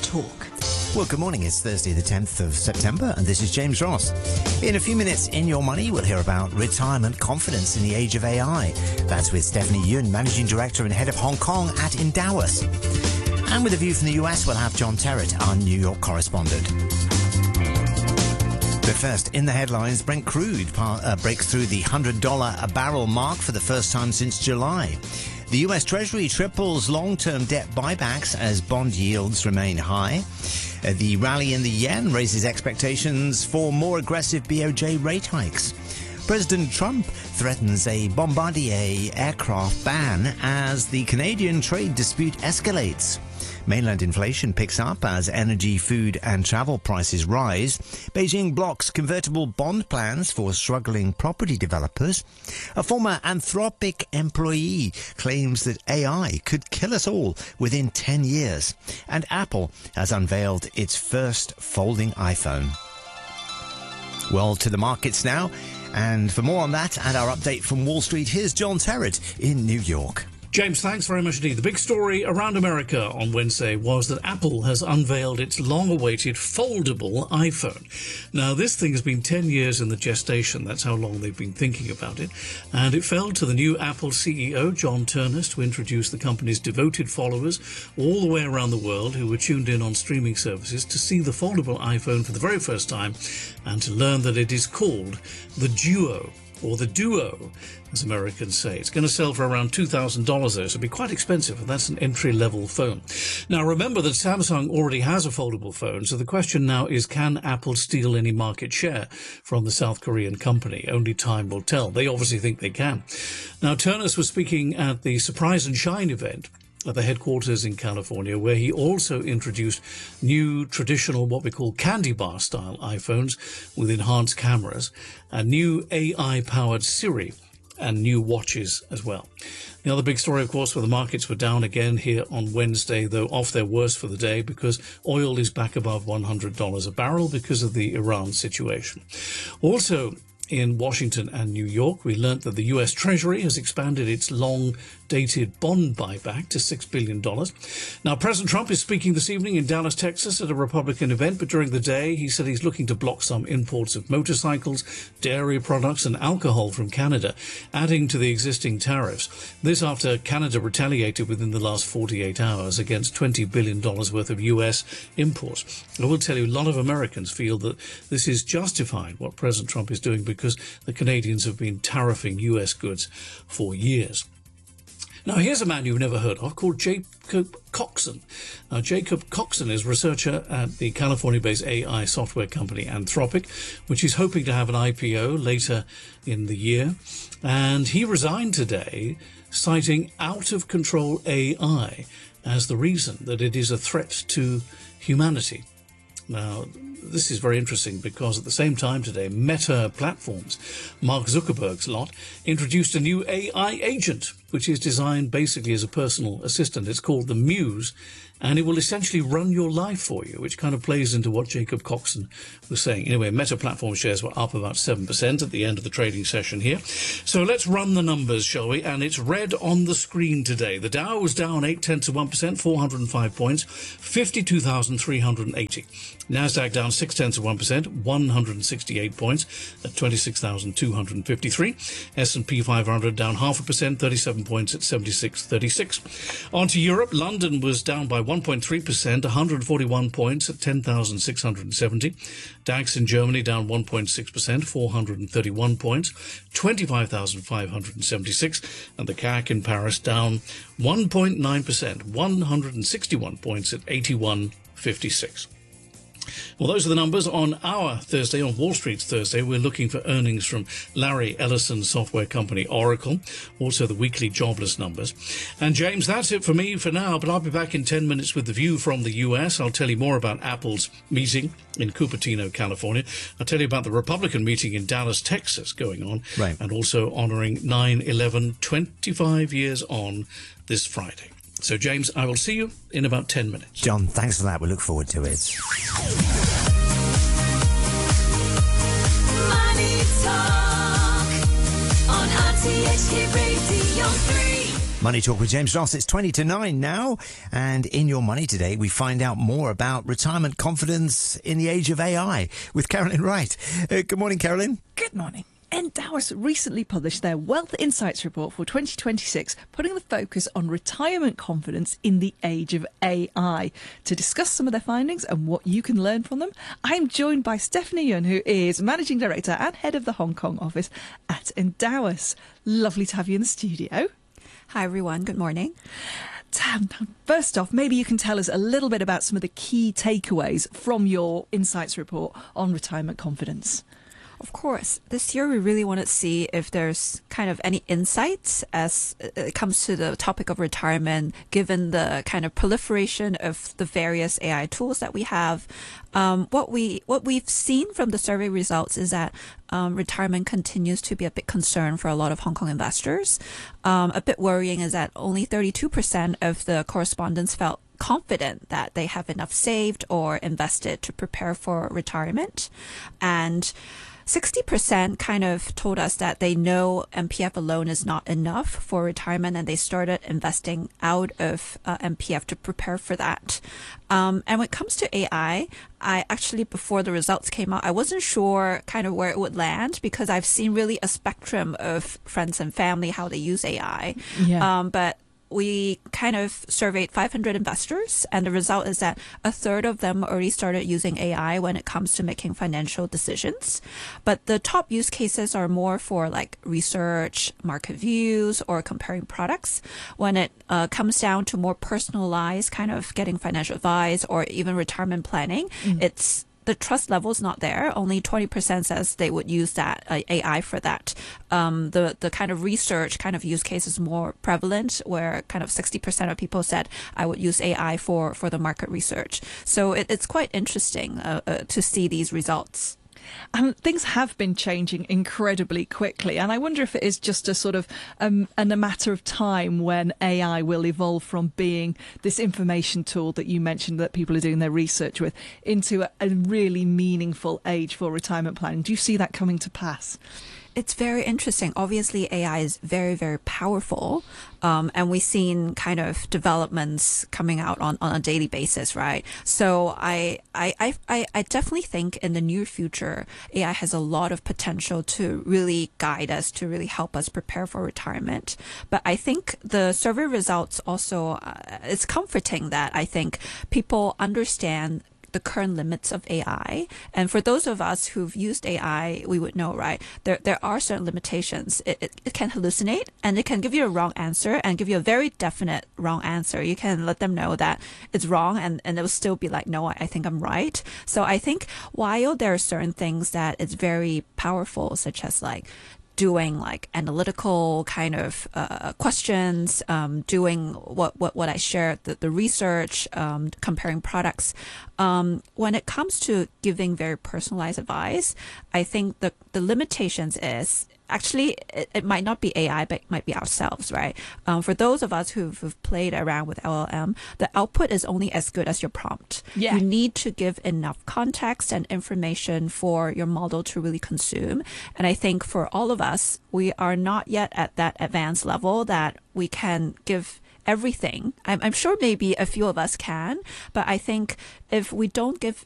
Talk. Well, good morning. It's Thursday, the 10th of September, and this is James Ross. In a few minutes, in Your Money, we'll hear about retirement confidence in the age of AI. That's with Stephanie Yun, Managing Director and Head of Hong Kong at Endowus. And with a view from the US, we'll have John Terrett, our New York correspondent. But first, in the headlines, Brent crude breaks through the $100 a barrel mark for the first time since July. The US Treasury triples long-term debt buybacks as bond yields remain high. The rally in the yen raises expectations for more aggressive BOJ rate hikes. President Trump threatens a Bombardier aircraft ban as the Canadian trade dispute escalates. Mainland inflation picks up as energy, food and travel prices rise. Beijing blocks convertible bond plans for struggling property developers. A former Anthropic employee claims that AI could kill us all within 10 years. And Apple has unveiled its first folding iPhone. Well, to the markets now. And for more on that and our update from Wall Street, here's John Terrett in New York. James, thanks very much indeed. The big story around America on Wednesday was that Apple has unveiled its long-awaited foldable iPhone. Now, this thing has been 10 years in the gestation. That's how long they've been thinking about it. And it fell to the new Apple CEO, John Ternus, to introduce the company's devoted followers all the way around the world who were tuned in on streaming services to see the foldable iPhone for the very first time and to learn that it is called the Duo, or the Duo, as Americans say. It's going to sell for around $2,000 though, so it'll be quite expensive, and that's an entry-level phone. Now, remember that Samsung already has a foldable phone, so the question now is, can Apple steal any market share from the South Korean company? Only time will tell. They obviously think they can. Now, Ternus was speaking at the Surprise and Shine event at the headquarters in California, where he also introduced new traditional, what we call candy bar style iPhones with enhanced cameras, a new AI-powered Siri, and new watches as well. The other big story, of course, where the markets were down again here on Wednesday, though off their worst for the day, because oil is back above $100 a barrel because of the Iran situation. Also, in Washington and New York, we learnt that the US Treasury has expanded its long-dated bond buyback to $6 billion. Now, President Trump is speaking this evening in Dallas, Texas at a Republican event, but during the day he said he's looking to block some imports of motorcycles, dairy products and alcohol from Canada, adding to the existing tariffs. This after Canada retaliated within the last 48 hours against $20 billion worth of US imports. I will tell you, a lot of Americans feel that this is justified, what President Trump is doing, because the Canadians have been tariffing US goods for years. Now, here's a man you've never heard of called Jacob Coxon. Now, Jacob Coxon is a researcher at the California-based AI software company Anthropic, which is hoping to have an IPO later in the year. And he resigned today, citing out-of-control AI as the reason that it is a threat to humanity. Now, this is very interesting because at the same time today, Meta Platforms, Mark Zuckerberg's lot, introduced a new AI agent, which is designed basically as a personal assistant. It's called the Muse, and it will essentially run your life for you, which kind of plays into what Jacob Coxon was saying. Anyway, Meta Platform shares were up about 7% at the end of the trading session here. So let's run the numbers, shall we? And it's red on the screen today. The Dow was down 0.8%, 405 points, 52,380. Nasdaq down 0.6%, 168 points at 26,253. S&P 500 down 0.5%, 37 points at 7636. On to Europe. London was down by 1.3%, 141 points at 10,670. DAX in Germany down 1.6%, 431 points, 25,576. And the CAC in Paris down 1.9%, 161 points at 81.56. Well, those are the numbers on our Thursday, on Wall Street's Thursday. We're looking for earnings from Larry Ellison's software company, Oracle, also the weekly jobless numbers. And James, that's it for me for now, but I'll be back in 10 minutes with the view from the US. I'll tell you more about Apple's meeting in Cupertino, California. I'll tell you about the Republican meeting in Dallas, Texas going on, right, and also honoring 9/11, 25 years on this Friday. So, James, I will see you in about 10 minutes. John, thanks for that. We look forward to it. Money Talk on RTHK Radio 3. Money Talk with James Ross. It's 20 to 9 now. And in Your Money today, we find out more about retirement confidence in the age of AI with Carolyn Wright. Good morning, Carolyn. Good morning. Endowus recently published their Wealth Insights report for 2026, putting the focus on retirement confidence in the age of AI. To discuss some of their findings and what you can learn from them, I'm joined by Stephanie Yun, who is Managing Director and Head of the Hong Kong office at Endowus. Lovely to have you in the studio. Hi, everyone. Good morning. First off, maybe you can tell us a little bit about some of the key takeaways from your Insights report on retirement confidence. Of course, this year we really want to see if there's kind of any insights as it comes to the topic of retirement, given the kind of proliferation of the various AI tools that we have. What we've seen from the survey results is that retirement continues to be a big concern for a lot of Hong Kong investors. A bit worrying is that only 32% of the correspondents felt confident that they have enough saved or invested to prepare for retirement. And 60% kind of told us that they know MPF alone is not enough for retirement, and they started investing out of MPF to prepare for that. And when it comes to AI, I actually, before the results came out, I wasn't sure kind of where it would land, because I've seen really a spectrum of friends and family, how they use AI. Yeah. But we kind of surveyed 500 investors, and the result is that a third of them already started using AI when it comes to making financial decisions. But the top use cases are more for like research, market views, or comparing products. When it comes down to more personalized kind of getting financial advice or even retirement planning, it's the trust level is not there. Only 20% says they would use that AI for that. The kind of research kind of use case is more prevalent, where kind of 60% of people said I would use AI for the market research. So it's quite interesting to see these results. And things have been changing incredibly quickly. And I wonder if it is just a sort of a matter of time when AI will evolve from being this information tool that you mentioned that people are doing their research with into a really meaningful age for retirement planning. Do you see that coming to pass? It's very interesting. Obviously, AI is very, very powerful. And we've seen kind of developments coming out on a daily basis, right? So I definitely think in the near future, AI has a lot of potential to really guide us, to really help us prepare for retirement. But I think the survey results also, it's comforting that I think people understand the current limits of AI. And for those of us who've used AI, we would know, right? There are certain limitations. It can hallucinate, and it can give you a wrong answer and give you a very definite wrong answer. You can let them know that it's wrong, and it will still be like, no, I think I'm right. So I think while there are certain things that it's very powerful, such as like doing like analytical kind of questions, doing what I shared, the research, comparing products. When it comes to giving very personalized advice, I think the limitations is actually it might not be AI, but it might be ourselves, right? For those of us who've played around with LLM, the output is only as good as your prompt. Yeah. You need to give enough context and information for your model to really consume. And I think for all of us, we are not yet at that advanced level that we can give everything. I'm sure maybe a few of us can, but I think if we don't give